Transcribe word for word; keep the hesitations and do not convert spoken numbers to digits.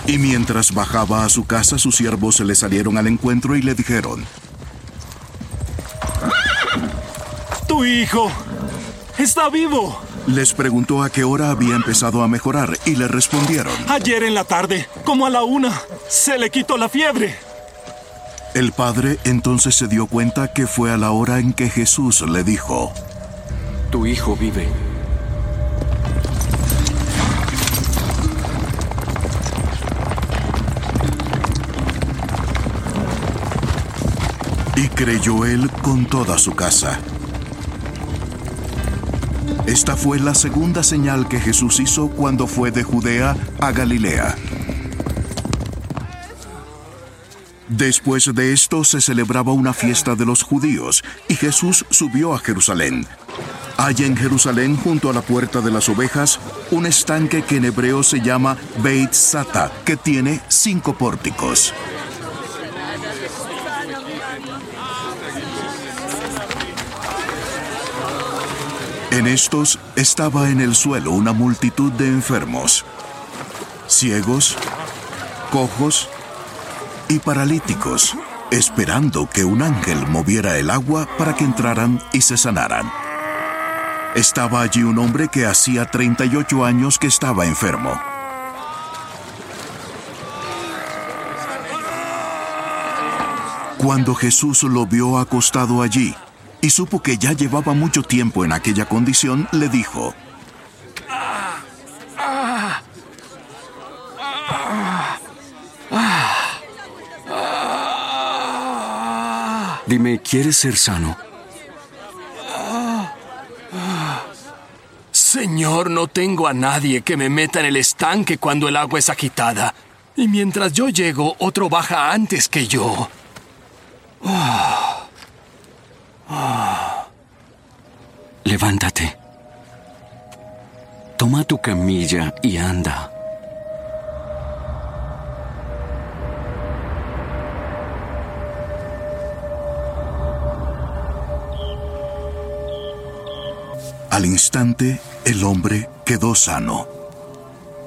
Y mientras bajaba a su casa, sus siervos se le salieron al encuentro y le dijeron: ¡Tu hijo está vivo! Les preguntó a qué hora había empezado a mejorar y le respondieron: Ayer en la tarde, como a la una, se le quitó la fiebre. El padre entonces se dio cuenta que fue a la hora en que Jesús le dijo: Tu hijo vive. Y creyó él con toda su casa. Esta fue la segunda señal que Jesús hizo cuando fue de Judea a Galilea. Después de esto se celebraba una fiesta de los judíos, y Jesús subió a Jerusalén. Hay en Jerusalén, junto a la puerta de las ovejas, un estanque que en hebreo se llama Beit Sata, que tiene cinco pórticos. En estos estaba en el suelo una multitud de enfermos, ciegos, cojos y paralíticos, esperando que un ángel moviera el agua para que entraran y se sanaran. Estaba allí un hombre que hacía treinta y ocho años que estaba enfermo. Cuando Jesús lo vio acostado allí y supo que ya llevaba mucho tiempo en aquella condición, le dijo: Dime, ¿quieres ser sano? Señor, no tengo a nadie que me meta en el estanque cuando el agua es agitada. Y mientras yo llego, otro baja antes que yo. Levántate. Toma tu camilla y anda. Al instante, el hombre quedó sano.